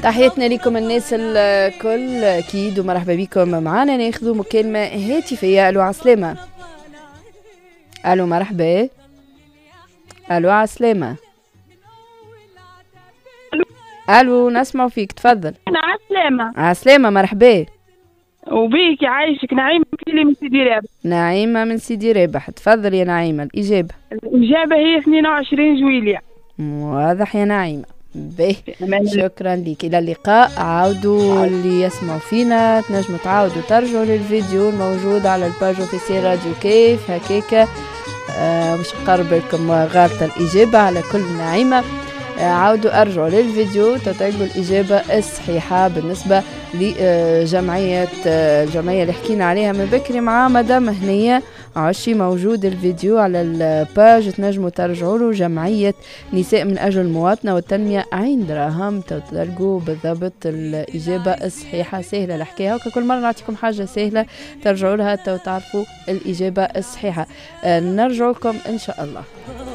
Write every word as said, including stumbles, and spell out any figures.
تحياتنا لكم الناس الكل اكيد ومرحبا بكم معنا. ناخذ مكالمه هاتفيه. الو عسلامه. الو مرحبا. الو عسلامه. الو نسمع فيك تفضل. عسلامه. عسلامه مرحبا. وبيك يعيشك. نعيمه كيلي من سيدي رابح. نعيمه من سيدي رابح. تفضل يا نعيمه الاجابه. الاجابه هي اثنين وعشرين جويلية. واضح يا نعيمه. باهي شكرا لك. الى اللقاء. عاودوا اللي يسمعوا فينا تنجموا تعاودوا ترجعوا للفيديو الموجود على الباج اوفيسيال راديو كيف هكاكا. آه مش نقرب لكم غلطة الإجابة على كل نعيمة. آه عاودوا أرجعوا للفيديو تتلقوا الإجابة الصحيحة بالنسبة لجمعية آه الجمعية اللي حكينا عليها من بكري مع مدام هنية عشي. موجود الفيديو على الباج تنجموا ترجعوا له. جمعية نساء من أجل المواطنة والتنمية عين دراهم تلقوا بالضبط الإجابة الصحيحة. سهلة الحكاية هكا كل مرة نعطيكم حاجة سهلة ترجعوا لها وتعرفوا الإجابة الصحيحة. آه نرجع لكم إن شاء الله.